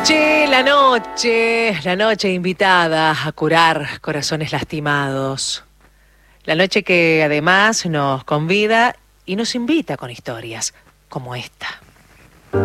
La noche invitada a curar corazones lastimados. La noche que además nos convida y nos invita con historias como esta.